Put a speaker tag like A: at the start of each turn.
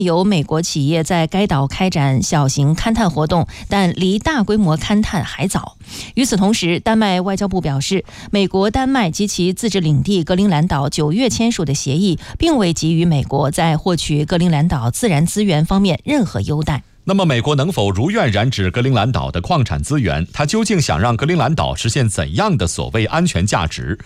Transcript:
A: 有美国企业在该岛开展小型勘探活动，但离大规模勘探还早。与此同时，丹麦外交部表示，美国、丹麦及其自治领地格陵兰岛9月签署的协议，并未给予美国在获取格陵兰岛自然资源方面任何优待。
B: 那么美国能否如愿染指格陵兰岛的矿产资源？它究竟想让格陵兰岛实现怎样的所谓安全价值？